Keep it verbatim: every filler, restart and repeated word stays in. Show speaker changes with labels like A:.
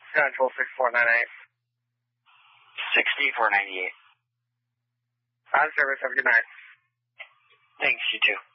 A: Central six four nine eight.
B: sixty-four ninety-eight.
A: On service, have a good night.
B: Thanks, you too.